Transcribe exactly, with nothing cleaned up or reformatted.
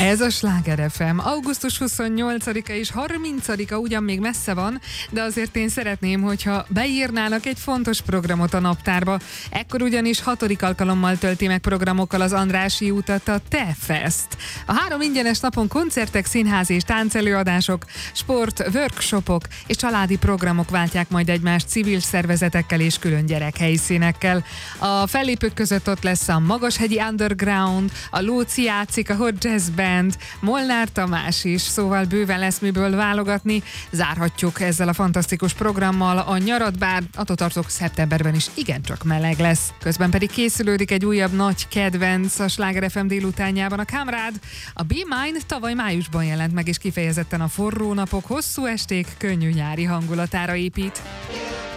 Ez a Sláger ef em. augusztus huszonnyolcadika és harmincadika ugyan még messze van, de azért én szeretném, hogyha beírnának egy fontos programot a naptárba. Ekkor ugyanis hatodik alkalommal tölti meg programokkal az Andrássy utat a Te Fest. A három ingyenes napon koncertek, színházi és táncelőadások, sport, workshopok és családi programok váltják majd egymást civil szervezetekkel és külön gyerekhelyszínekkel. A fellépők között ott lesz a Magashegyi Underground, a Lóci játszik, a Hot Jazz Band, Molnár Tamás is, szóval bőven lesz miből válogatni. Zárhatjuk ezzel a fantasztikus programmal a nyarat, bár attól tartok, szeptemberben is igencsak meleg lesz. Közben pedig készülődik egy újabb nagy kedvenc a Sláger ef em délutánjában, a Kamrád. A Be Mine tavaly májusban jelent meg, és kifejezetten a forró napok, hosszú esték, könnyű nyári hangulatára épít.